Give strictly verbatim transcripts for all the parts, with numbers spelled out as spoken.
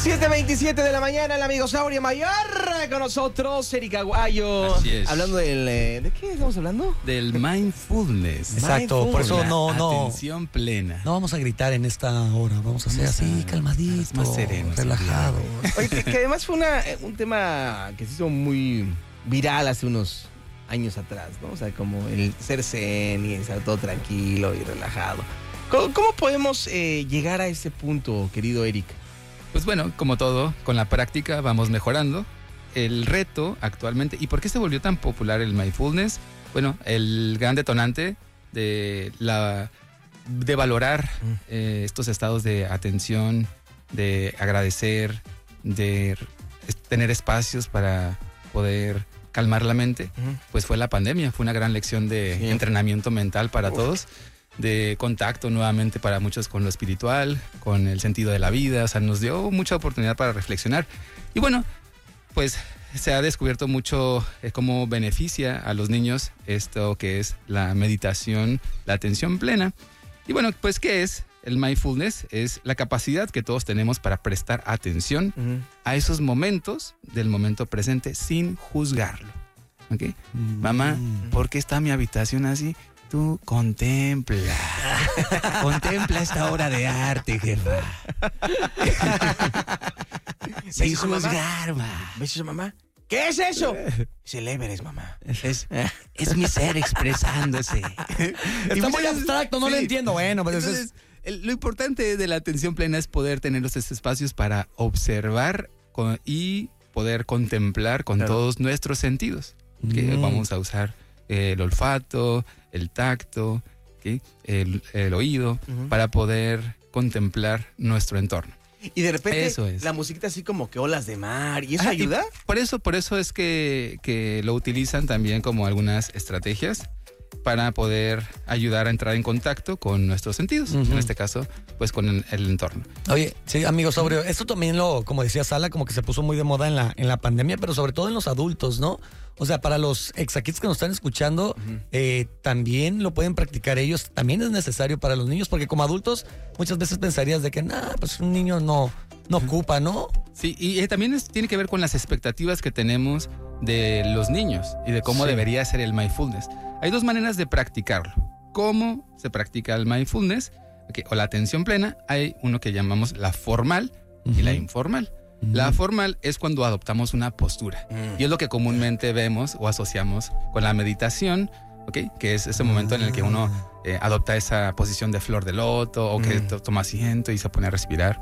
siete veintisiete de la mañana, el amigo Saurio Mayor con nosotros, Erika Aguayo. Así es. Hablando del... eh, ¿De qué estamos hablando? Del mindfulness. Exacto, por eso no, no. Atención plena. No vamos a gritar en esta hora, vamos a hacer Vamos así, a- calmadito, más serenos, relajado. Oye, que, que además fue una, eh, un tema que se hizo muy viral hace unos años atrás, ¿no? O sea, como el ser zen y estar todo tranquilo y relajado. ¿Cómo, cómo podemos eh, llegar a ese punto, querido Eric? Pues bueno, como todo, con la práctica vamos mejorando. El reto actualmente, ¿y por qué se volvió tan popular el mindfulness? Bueno, el gran detonante de la de valorar eh, estos estados de atención, de agradecer, de r- es- tener espacios para poder calmar la mente, Ujú. pues fue la pandemia, fue una gran lección de Sí. entrenamiento mental para Uf. todos, de contacto nuevamente para muchos con lo espiritual, con el sentido de la vida, o sea, nos dio mucha oportunidad para reflexionar. Y bueno, pues se ha descubierto mucho eh, cómo beneficia a los niños esto que es la meditación, la atención plena. Y bueno, pues ¿qué es? El mindfulness es la capacidad que todos tenemos para prestar atención Ujú. a esos momentos del momento presente sin juzgarlo. ¿Ok? Mamá, ¿por qué está mi habitación así? Tú contempla. Contempla esta obra de arte, jefa. Sin ¿Ves eso, mamá? juzgar, ma. ¿Ves eso, mamá? ¿Qué es eso? Es el Everest, mamá. Es, es mi ser expresándose. Está muy abstracto, no lo Sí. entiendo. Bueno, pues eso es... Entonces, el- lo importante de la atención plena es poder tener estos espacios para observar con- y poder contemplar con Claro. todos nuestros sentidos. Que Mm. vamos a usar eh, el olfato, el tacto, ¿ok? el, el oído, Ujú. para poder contemplar nuestro entorno. Y de repente Eso es. la musiquita así como que olas de mar. ¿Y eso Ajá, y ayuda? Por eso, por eso es que, que lo utilizan también como algunas estrategias para poder ayudar a entrar en contacto con nuestros sentidos, Ujú. en este caso, pues con el, el entorno. Oye, sí, amigo Sobrio, esto también lo, como decía Sala, como que se puso muy de moda en la, en la pandemia, pero sobre todo en los adultos, ¿no? O sea, para los exaquitos que nos están escuchando, Ujú. eh, también lo pueden practicar ellos, también es necesario para los niños, porque como adultos muchas veces pensarías de que, nah, pues un niño no, no ocupa, ¿no? Sí, y eh, también es- tiene que ver con las expectativas que tenemos de los niños y de cómo Sí. debería ser el mindfulness. Hay dos maneras de practicarlo. ¿Cómo se practica el mindfulness? Ok, o la atención plena. Hay uno que llamamos la formal y la Ujú. informal. La formal es cuando adoptamos una postura. Mm. Y es lo que comúnmente vemos o asociamos con la meditación, ¿ok? Que es ese momento en el que uno eh, adopta esa posición de flor de loto o que Mm. to- toma asiento y se pone a respirar.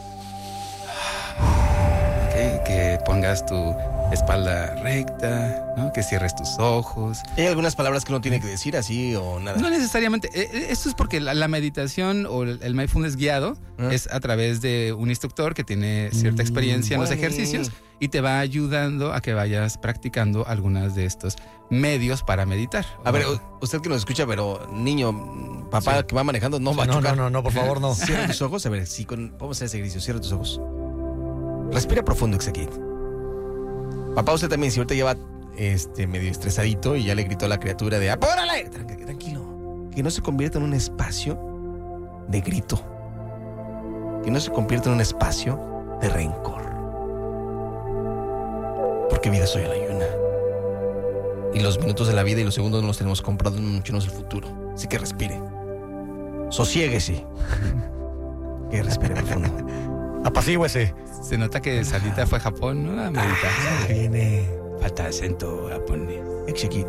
¿Ok? Que pongas tu espalda recta, ¿no? Que cierres tus ojos. ¿Hay algunas palabras que uno tiene que decir así o nada? No necesariamente. eh, eh, Esto es porque la, la meditación o el, el mindfulness guiado Ah. es a través de un instructor que tiene cierta Mm, experiencia en los bueno. ejercicios y te va ayudando a que vayas practicando algunas de estos medios para meditar. A ver, u- usted que nos escucha, pero niño, papá Sí. que va manejando, no va a No, chocar. no, no, no, por favor, no. Cierra tus ojos. A ver, sí, con, vamos a hacer ese ejercicio. Cierra tus ojos. Respira profundo, Exakit. Papá, usted también, si ahorita lleva este, medio estresadito y ya le gritó a la criatura de ¡apórale! Tranqui- Tranquilo. Que no se convierta en un espacio de grito. Que no se convierta en un espacio de rencor. Porque vida soy a la ayuna. Y los minutos de la vida y los segundos no los tenemos comprados, mucho no es el futuro. Así que respire. Sosiéguese. Que respire profundo. Apacíguese. Se nota que Salita fue a Japón, ¿no? A meditar. Viene. Falta acento japonés. Exakit.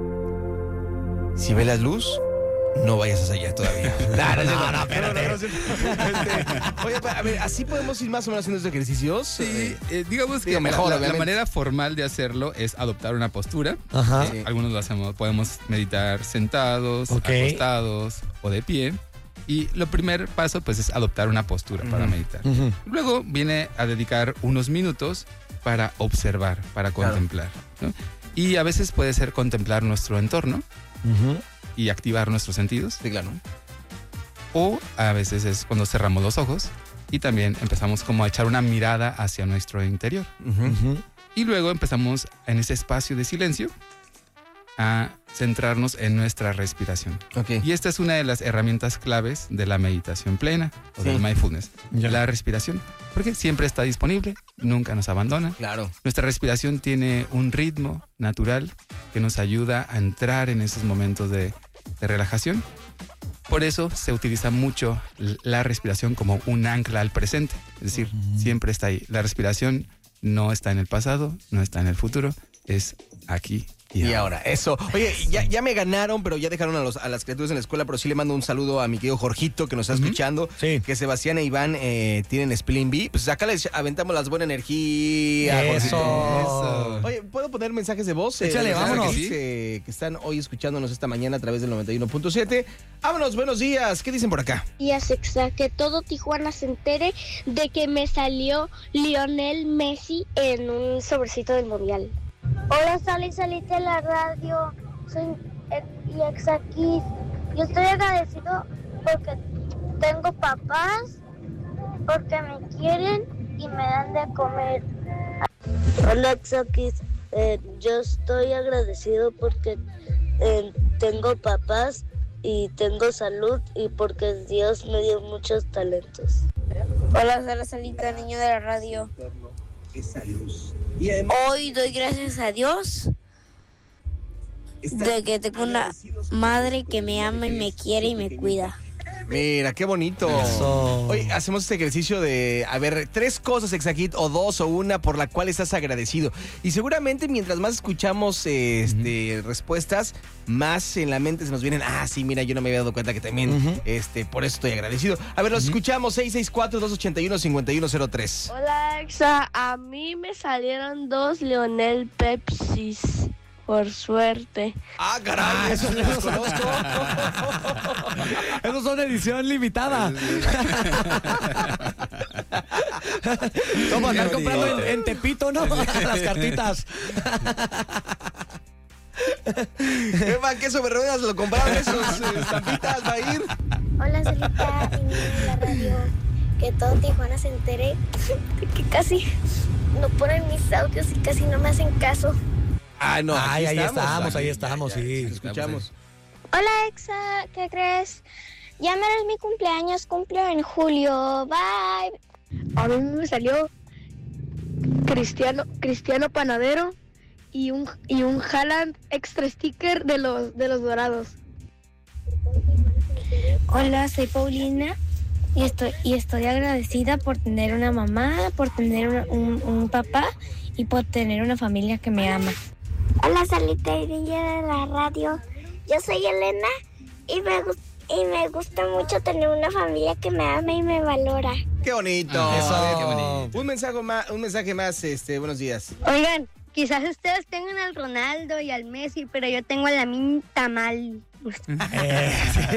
Si ve la luz, no vayas hasta allá todavía. No, no, no, espérate. Oye, a ver, ¿así podemos ir más o menos haciendo estos ejercicios? Sí, eh, digamos que Digo, mejor, la- la, la obviamente. manera formal de hacerlo es adoptar una postura. Ajá. Sí. Algunos lo hacemos, podemos meditar sentados, Ok. acostados o de pie. Y lo primer paso pues es adoptar una postura para Ujú. meditar. Ujú. Luego viene a dedicar unos minutos para observar, para Claro. contemplar, ¿no? Y a veces puede ser contemplar nuestro entorno Ujú. y activar nuestros sentidos. Sí, claro. O a veces es cuando cerramos los ojos y también empezamos como a echar una mirada hacia nuestro interior. Ujú. Ujú. Y luego empezamos en ese espacio de silencio a centrarnos en nuestra respiración. Ok. Y esta es una de las herramientas claves de la meditación plena o Sí. del mindfulness, Ya. la respiración. Porque siempre está disponible, nunca nos abandona. Claro. Nuestra respiración tiene un ritmo natural que nos ayuda a entrar en esos momentos de, de relajación. Por eso se utiliza mucho la respiración como un ancla al presente. Es decir, uh-huh. siempre está ahí. La respiración no está en el pasado, no está en el futuro, es aquí. Y, y ahora, eso. Oye, ya, ya me ganaron, pero ya dejaron a, los, a las criaturas en la escuela, pero sí le mando un saludo a mi querido Jorgito, que nos está uh-huh. escuchando. Sí. Que Sebastián e Iván eh, tienen Spelling Bee. Pues acá les aventamos las buena energía. Eso. Eso. Oye, ¿puedo poner mensajes de voz? Échale, eh, vámonos. Que, sí? eh, que están hoy escuchándonos esta mañana a través del noventa y uno punto siete. Vámonos, buenos días. ¿Qué dicen por acá? Días extra, que todo Tijuana se entere de que me salió Lionel Messi en un sobrecito del Mundial. Hola, Sally, saliste de la radio. Soy Exa Kids. Yo estoy agradecido porque tengo papás, porque me quieren y me dan de comer. Hola, Exa Kids. Eh, yo estoy agradecido porque eh, tengo papás y tengo salud y porque Dios me dio muchos talentos. Hola, Sara Salita, niño de la radio. Hoy doy gracias a Dios de que tengo una madre que me ama y me quiere y me cuida. Mira, qué bonito. Eso. Hoy hacemos este ejercicio de, a ver, tres cosas, Exakit, o dos o una por la cual estás agradecido. Y seguramente mientras más escuchamos este, uh-huh. respuestas, más en la mente se nos vienen, ah, sí, mira, yo no me había dado cuenta que también, uh-huh. este, por eso estoy agradecido. A ver, los uh-huh. escuchamos, seis seis cuatro, dos ocho uno, cinco uno cero tres. Hola, Exa, a mí me salieron dos Lionel Pepsis. Por suerte. Ah, caray, eso no los conozco. Esos son edición limitada. ¿Cómo andar comprando en, en Tepito, no? Las cartitas. Eva, ¿qué sobre ruedas lo compraron esos eh, estampitas? ¿Va a ir? Hola, Solita, y en la radio. Que todo Tijuana se entere de que casi no ponen mis audios y casi no me hacen caso. Ah, no, Ay, ahí estamos, estamos, ahí estamos, ya, ya, sí. Escuchamos. Hola, Exa, ¿qué crees? Ya mero es mi cumpleaños, cumplo en julio, bye. A mí me salió Cristiano, Cristiano Panadero y un y un Haaland extra sticker de los de los dorados. Hola, soy Paulina y estoy y estoy agradecida por tener una mamá, por tener una, un, un papá y por tener una familia que me ama. Hola, Salita y niña de la radio. Yo soy Elena y me, y me gusta mucho tener una familia que me ama y me valora. ¡Qué bonito! Ah, eso. Qué bonito. Un mensaje más, un mensaje más, este, buenos días. Oigan, quizás ustedes tengan al Ronaldo y al Messi, pero yo tengo a Lamine Yamal. Eh,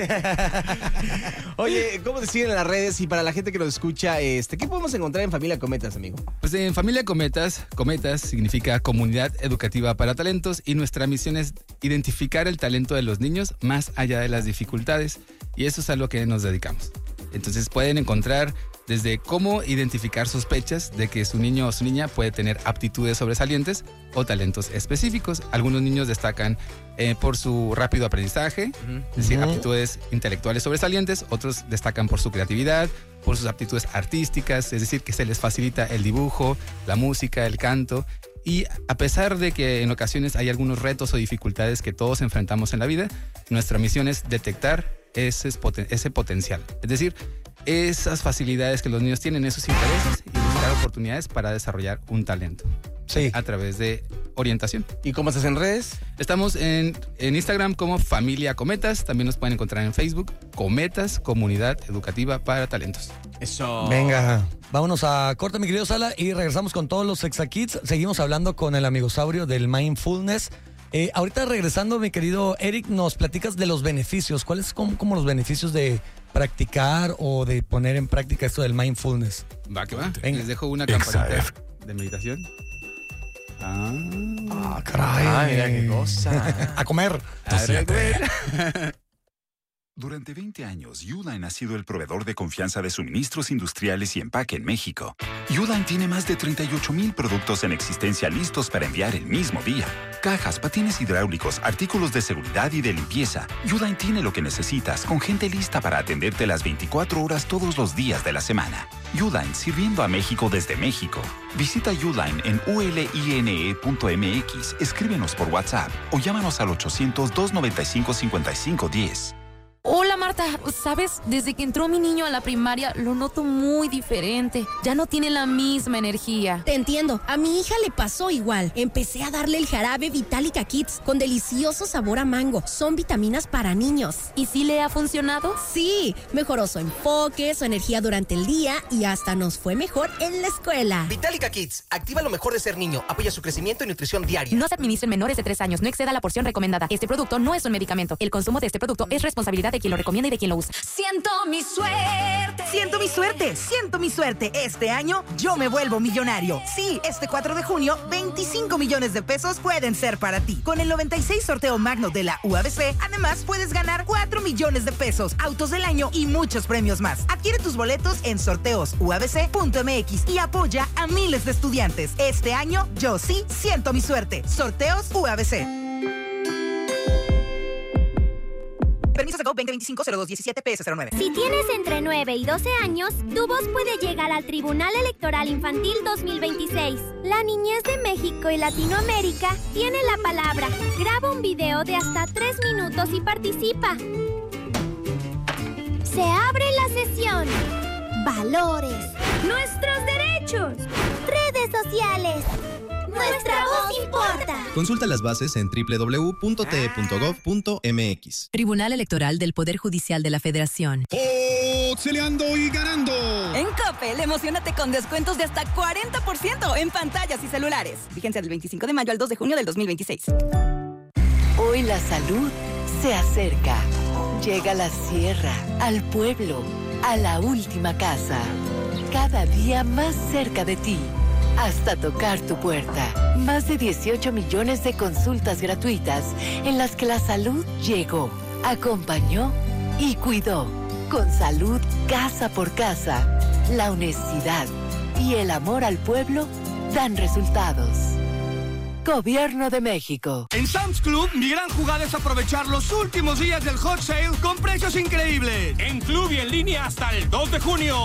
Oye, ¿cómo te siguen en las redes? Y para la gente que nos escucha, este, ¿qué podemos encontrar en Familia Cometas, amigo? Pues en Familia Cometas, Cometas significa Comunidad Educativa para Talentos y nuestra misión es identificar el talento de los niños más allá de las dificultades y eso es a lo que nos dedicamos. Entonces pueden encontrar desde cómo identificar sospechas de que su niño o su niña puede tener aptitudes sobresalientes o talentos específicos. Algunos niños destacan eh, por su rápido aprendizaje, uh-huh. es decir, aptitudes intelectuales sobresalientes. Otros destacan por su creatividad, por sus aptitudes artísticas, es decir, que se les facilita el dibujo, la música, el canto. Y a pesar de que en ocasiones hay algunos retos o dificultades que todos enfrentamos en la vida, nuestra misión es detectar ese, ese potencial. Es decir, esas facilidades que los niños tienen, esos intereses y buscar oportunidades para desarrollar un talento. Sí. A través de orientación. ¿Y cómo estás en redes? Estamos en, en Instagram como Familia Cometas. También nos pueden encontrar en Facebook, Cometas, Comunidad Educativa para Talentos. Eso. Venga, vámonos a corte, mi querido Sala, y regresamos con todos los Exa Kids. Seguimos hablando con el amigosaurio del Mindfulness. Eh, ahorita regresando, mi querido Eric, nos platicas de los beneficios. ¿Cuáles son como los beneficios de practicar o de poner en práctica esto del mindfulness? Va, que va. Venga. Les dejo una campanita de meditación. Ah, ah caray. Ah, mira qué cosa. A comer. A ver, Durante veinte años, Uline ha sido el proveedor de confianza de suministros industriales y empaque en México. Uline tiene más de treinta y ocho mil productos en existencia listos para enviar el mismo día. cajas, patines hidráulicos, artículos de seguridad y de limpieza. Uline tiene lo que necesitas, con gente lista para atenderte las veinticuatro horas todos los días de la semana. Uline, sirviendo a México desde México. Visita Uline en u l i n e punto m x, escríbenos por WhatsApp o llámanos al ochocientos, doscientos noventa y cinco, cincuenta y cinco diez. Hola Marta, ¿sabes? Desde que entró mi niño a la primaria lo noto muy diferente. Ya no tiene la misma energía. Te entiendo, a mi hija le pasó igual. Empecé a darle el jarabe Vitalica Kids con delicioso sabor a mango. Son vitaminas para niños. ¿Y sí le ha funcionado? Sí, mejoró su enfoque, su energía durante el día y hasta nos fue mejor en la escuela. Vitalica Kids, activa lo mejor de ser niño, apoya su crecimiento y nutrición diaria. No se administren menores de tres años, no exceda la porción recomendada. Este producto no es un medicamento. El consumo de este producto es responsabilidad de quien lo recomienda y de quien lo usa. Siento mi suerte. Siento mi suerte, siento mi suerte. Este año yo me vuelvo millonario. Sí, este cuatro de junio, veinticinco millones de pesos pueden ser para ti. Con el noventa y seis sorteo magno de la U A B C, además puedes ganar cuatro millones de pesos, autos del año y muchos premios más. Adquiere tus boletos en sorteos u a b c punto m x y apoya a miles de estudiantes. Este año yo sí siento mi suerte. Sorteos U A B C. Permiso de Go veinte veinticinco cero dos diecisiete P S cero nueve. Si tienes entre nueve y doce años, tu voz puede llegar al Tribunal Electoral Infantil dos mil veintiséis. La niñez de México y Latinoamérica tiene la palabra. Graba un video de hasta tres minutos y participa. Se abre la sesión. Valores. Nuestros derechos. Redes sociales. Nuestra voz importa. Consulta las bases en doble u doble u doble u punto t e punto gov punto m x. Tribunal Electoral del Poder Judicial de la Federación. ¡Oxeleando y ganando! En Coppel, emocionate con descuentos de hasta cuarenta por ciento en pantallas y celulares. Vigencia del veinticinco de mayo al dos de junio del dos mil veintiséis. Hoy la salud se acerca. Llega a la sierra, al pueblo, a la última casa. Cada día más cerca de ti. Hasta tocar tu puerta. Más de dieciocho millones de consultas gratuitas en las que la salud llegó, acompañó y cuidó. Con salud casa por casa, la honestidad y el amor al pueblo dan resultados. Gobierno de México. En Sam's Club, mi gran jugada es aprovechar los últimos días del hot sale con precios increíbles. En Club y en línea hasta el dos de junio.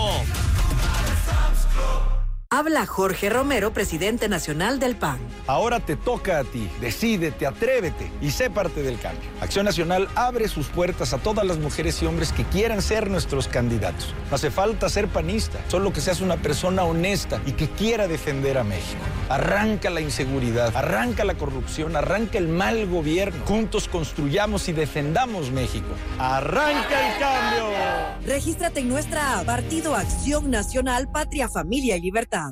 Habla Jorge Romero, presidente nacional del P A N. Ahora te toca a ti. Decídete, atrévete y sé parte del cambio. Acción Nacional abre sus puertas a todas las mujeres y hombres que quieran ser nuestros candidatos. No hace falta ser panista, solo que seas una persona honesta y que quiera defender a México. Arranca la inseguridad, arranca la corrupción, arranca el mal gobierno. Juntos construyamos y defendamos México. ¡Arranca el cambio! Regístrate en nuestra app, Partido Acción Nacional, Patria, Familia y Libertad.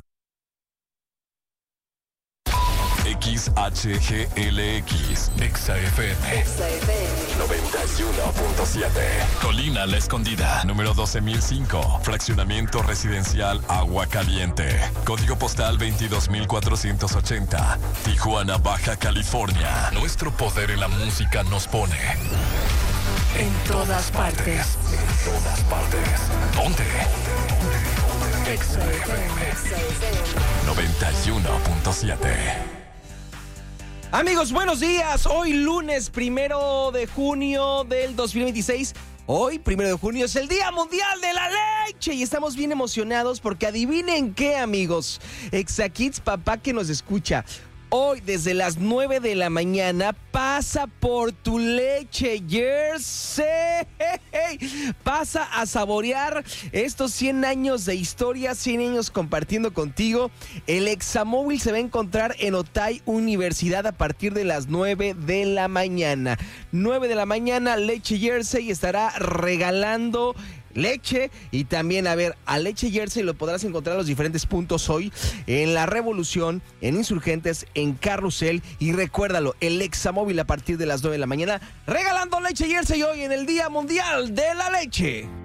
X H G L X, Exa F M, Exa F M noventa y uno punto siete. Colina La Escondida, número doce mil cinco, fraccionamiento residencial Agua Caliente, código postal veintidós mil cuatrocientos ochenta, Tijuana, Baja California. Nuestro poder en la música nos pone en todas partes. En todas partes. Ponte. Exa F M noventa y uno punto siete. Amigos, buenos días. Hoy lunes primero de junio del dos mil veintiséis. Hoy, primero de junio, es el Día Mundial de la Leche y estamos bien emocionados porque adivinen qué, amigos. Exa Kids, papá que nos escucha. Hoy, desde las nueve de la mañana, pasa por tu leche Jersey. Pasa a saborear estos cien años de historia, cien años compartiendo contigo. El Examóvil se va a encontrar en Otay Universidad a partir de las nueve de la mañana. nueve de la mañana, Leche Jersey estará regalando leche y también, a ver, a Leche Jersey lo podrás encontrar en los diferentes puntos hoy, en La Revolución, en Insurgentes, en Carrusel, y recuérdalo, el Examóvil a partir de las nueve de la mañana, regalando Leche Jersey hoy en el Día Mundial de la Leche.